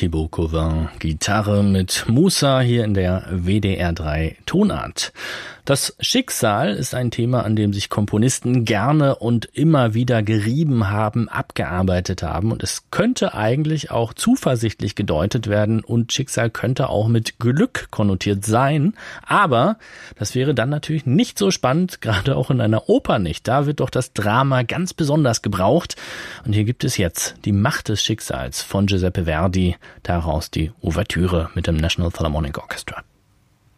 Thibaut Covin, Gitarre mit Musa hier in der WDR 3 Tonart. Das Schicksal ist ein Thema, an dem sich Komponisten gerne und immer wieder gerieben haben, abgearbeitet haben. Und es könnte eigentlich auch zuversichtlich gedeutet werden und Schicksal könnte auch mit Glück konnotiert sein. Aber das wäre dann natürlich nicht so spannend, gerade auch in einer Oper nicht. Da wird doch das Drama ganz besonders gebraucht. Und hier gibt es jetzt die Macht des Schicksals von Giuseppe Verdi, daraus die Ouvertüre mit dem National Philharmonic Orchestra.